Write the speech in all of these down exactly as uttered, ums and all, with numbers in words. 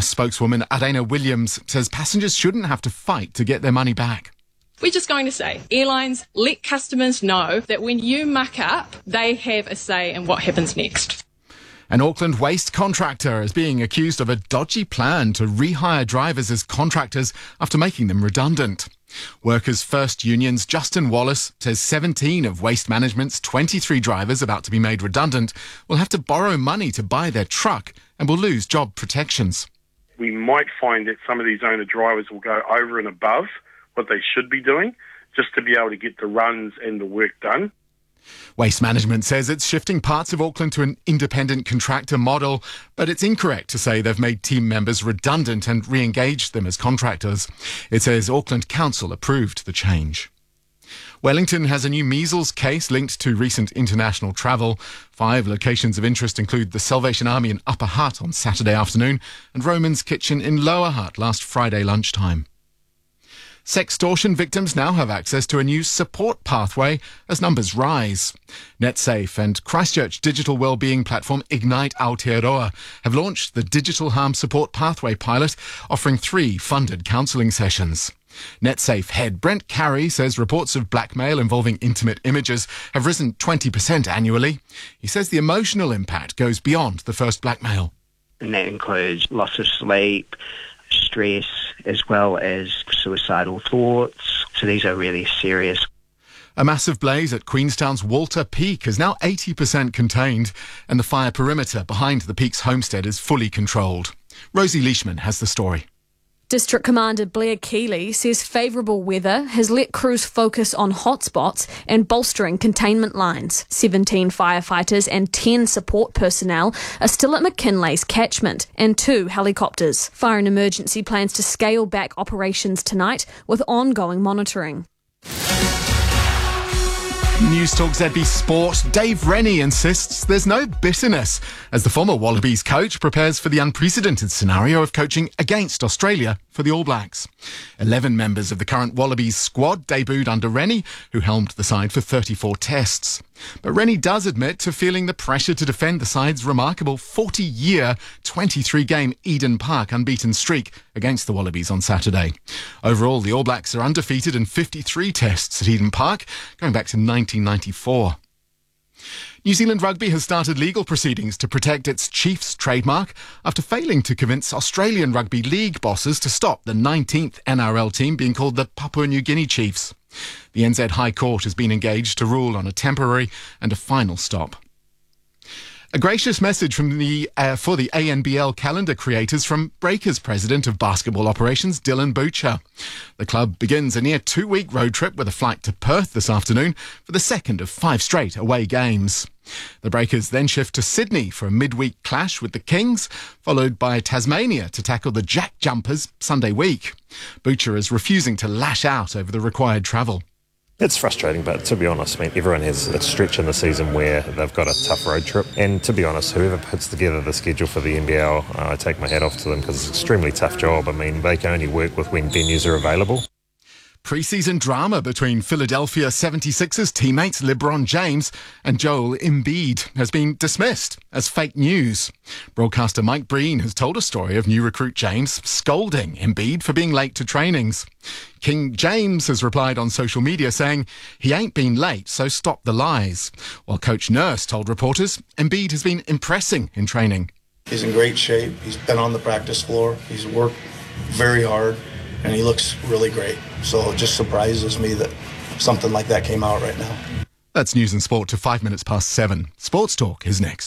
spokeswoman Arena Williams says passengers shouldn't have to fight to get their money back. We're just going to say, airlines, let customers know that when you muck up, they have a say in what happens next. An Auckland waste contractor is being accused of a dodgy plan to rehire drivers as contractors after making them redundant. Workers' First Union's Justin Wallace says seventeen of Waste Management's twenty-three drivers about to be made redundant will have to borrow money to buy their truck and will lose job protections. We might find that some of these owner drivers will go over and above what they should be doing just to be able to get the runs and the work done. Waste Management says it's shifting parts of Auckland to an independent contractor model, but it's incorrect to say they've made team members redundant and re-engaged them as contractors. It says Auckland Council approved the change. Wellington has a new measles case linked to recent international travel. Five locations of interest include the Salvation Army in Upper Hutt on Saturday afternoon and Roman's Kitchen in Lower Hutt last Friday lunchtime. Sextortion victims now have access to a new support pathway as numbers rise. NetSafe and Christchurch digital wellbeing platform Ignite Aotearoa have launched the Digital Harm Support Pathway pilot, offering three funded counselling sessions. NetSafe head Brent Carey says reports of blackmail involving intimate images have risen twenty percent annually. He says the emotional impact goes beyond the first blackmail. And that includes loss of sleep, stress, as well as suicidal thoughts. So these are really serious. A massive blaze at Queenstown's Walter Peak is now eighty percent contained, and the fire perimeter behind the Peak's homestead is fully controlled. Rosie Leishman has the story. District Commander Blair Keeley says favourable weather has let crews focus on hotspots and bolstering containment lines. seventeen firefighters and ten support personnel are still at McKinley's catchment and two helicopters. Fire and Emergency plans to scale back operations tonight with ongoing monitoring. News Talk Z B Sport. Dave Rennie insists there's no bitterness as the former Wallabies coach prepares for the unprecedented scenario of coaching against Australia for the All Blacks. Eleven members of the current Wallabies squad debuted under Rennie, who helmed the side for thirty-four tests. But Rennie does admit to feeling the pressure to defend the side's remarkable forty-year, twenty-three game Eden Park unbeaten streak against the Wallabies on Saturday. Overall, the All Blacks are undefeated in fifty-three tests at Eden Park, going back to nineteen ninety-four. New Zealand Rugby has started legal proceedings to protect its Chiefs trademark after failing to convince Australian Rugby League bosses to stop the nineteenth N R L team being called the Papua New Guinea Chiefs. The N Z High Court has been engaged to rule on a temporary and a final stop. A gracious message from the uh, for the A N B L calendar creators from Breakers president of basketball operations, Dylan Butcher. The club begins a near two-week road trip with a flight to Perth this afternoon for the second of five straight away games. The Breakers then shift to Sydney for a midweek clash with the Kings, followed by Tasmania to tackle the Jack Jumpers Sunday week. Butcher is refusing to lash out over the required travel. It's frustrating, but to be honest, I mean, everyone has a stretch in the season where they've got a tough road trip. And to be honest, whoever puts together the schedule for the N B L, uh, I take my hat off to them because it's an extremely tough job. I mean, they can only work with when venues are available. Pre-season drama between Philadelphia seventy-sixers teammates LeBron James and Joel Embiid has been dismissed as fake news. Broadcaster Mike Breen has told a story of new recruit James scolding Embiid for being late to trainings. King James has replied on social media saying he ain't been late, so stop the lies. While Coach Nurse told reporters Embiid has been impressing in training. He's in great shape. He's been on the practice floor. He's worked very hard. And he looks really great. So it just surprises me that something like that came out right now. That's news and sport to five minutes past seven. Sports Talk is next.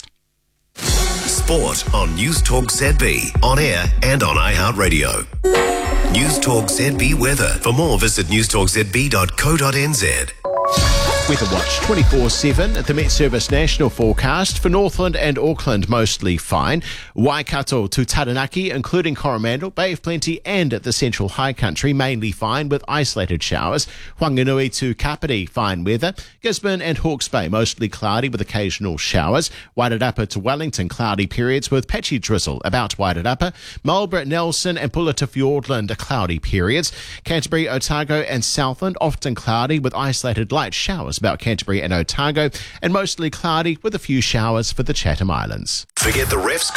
Sport on News Talk Z B, on air and on iHeartRadio. News Talk Z B weather. For more, visit news talk z b dot co dot n z. Weather Watch twenty-four seven at the Met Service National Forecast. For Northland and Auckland, mostly fine. Waikato to Taranaki, including Coromandel, Bay of Plenty and the Central High Country, mainly fine with isolated showers. Whanganui to Kapiti, fine weather. Gisborne and Hawke's Bay, mostly cloudy with occasional showers. Wairarapa to Wellington, cloudy periods with patchy drizzle about Wairarapa. Marlborough, Nelson and Pulla to Fiordland, cloudy periods. Canterbury, Otago and Southland, often cloudy with isolated light showers about Canterbury and Otago, and mostly cloudy with a few showers for the Chatham Islands. Forget the refs